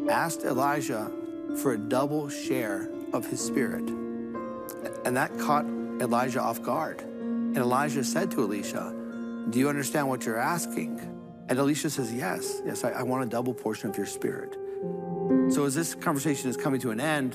asked Elijah for a double share of his spirit. And that caught Elijah off guard. And Elijah said to Elisha, do you understand what you're asking? And Elisha says, yes, I want a double portion of your spirit. So as this conversation is coming to an end,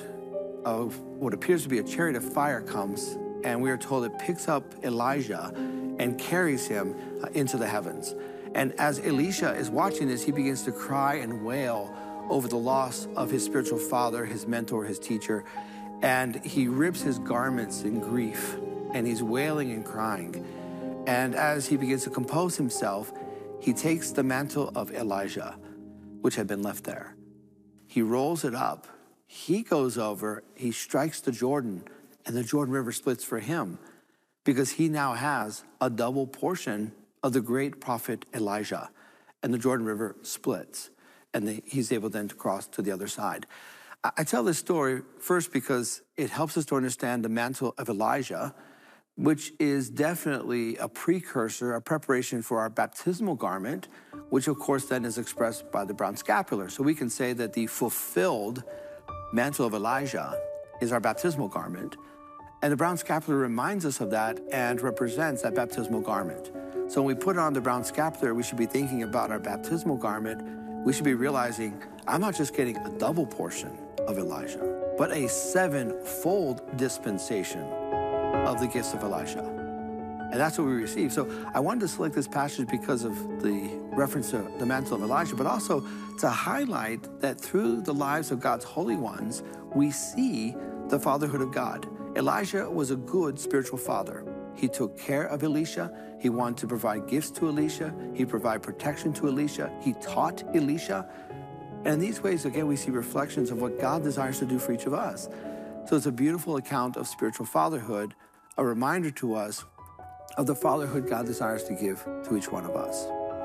of what appears to be a chariot of fire comes, and we are told it picks up Elijah and carries him into the heavens. And as Elisha is watching this, he begins to cry and wail over the loss of his spiritual father, his mentor, his teacher. And he rips his garments in grief, and he's wailing and crying. And as he begins to compose himself, he takes the mantle of Elijah, which had been left there. He rolls it up. He goes over, he strikes the Jordan, and the Jordan River splits for him because he now has a double portion of the great prophet Elijah. And the Jordan River splits, and he's able then to cross to the other side. I tell this story first because it helps us to understand the mantle of Elijah, which is definitely a precursor, a preparation for our baptismal garment, which of course then is expressed by the brown scapular. So we can say that the fulfilled mantle of Elijah is our baptismal garment. And the brown scapular reminds us of that and represents that baptismal garment. So when we put on the brown scapular, we should be thinking about our baptismal garment. We should be realizing, I'm not just getting a double portion of Elijah, but a sevenfold dispensation of the gifts of Elijah. And that's what we receive. So I wanted to select this passage because of the reference to the mantle of Elijah, but also to highlight that through the lives of God's holy ones, we see the fatherhood of God. Elijah was a good spiritual father. He took care of Elisha. He wanted to provide gifts to Elisha. He provided protection to Elisha. He taught Elisha. And in these ways, again, we see reflections of what God desires to do for each of us. So it's a beautiful account of spiritual fatherhood, a reminder to us of the fatherhood God desires to give to each one of us.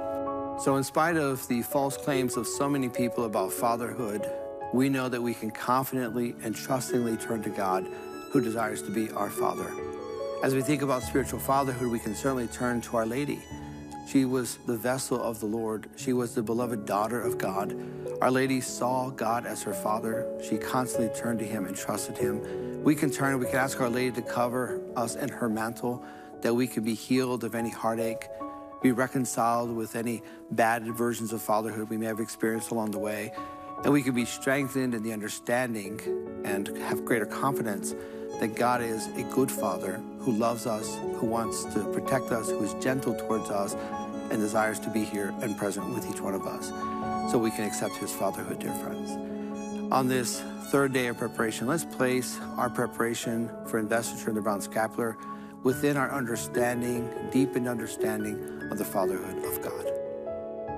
So in spite of the false claims of so many people about fatherhood, we know that we can confidently and trustingly turn to God, who desires to be our Father. As we think about spiritual fatherhood, we can certainly turn to Our Lady. She was the vessel of the Lord. She was the beloved daughter of God. Our Lady saw God as her Father. She constantly turned to him and trusted him. We can turn and we can ask Our Lady to cover us in her mantle, that we can be healed of any heartache, be reconciled with any bad versions of fatherhood we may have experienced along the way, and we can be strengthened in the understanding and have greater confidence that God is a good Father who loves us, who wants to protect us, who is gentle towards us, and desires to be here and present with each one of us, so we can accept his fatherhood, dear friends. On this third day of preparation, let's place our preparation for investiture in the brown scapular within our understanding, deepened understanding of the fatherhood of God.